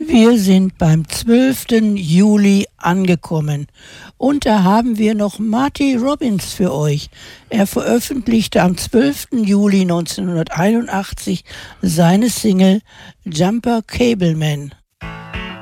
Wir sind beim 12. Juli angekommen und da haben wir noch Marty Robbins für euch. Er veröffentlichte am 12. Juli 1981 seine Single Jumper Cable Man.